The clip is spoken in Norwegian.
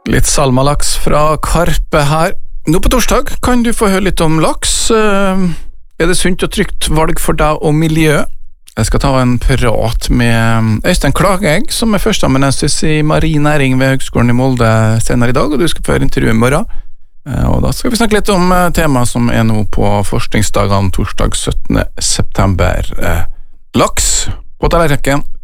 Litt salmalaks fra Karpe her. Nå på torsdag kan du få høre litt om laks. Er det sunt og trygt valg for deg og miljøet? Jeg skal ta en prat med Øystein Klagegg, som er førsteamanuensis i marin næring ved Høgskolen i Molde senere i dag, og du skal få høre intervju i morgen. Og da skal vi snakke litt om temaet som er nå på forskningsdagene torsdag 17. september. Laks på tallerkenen.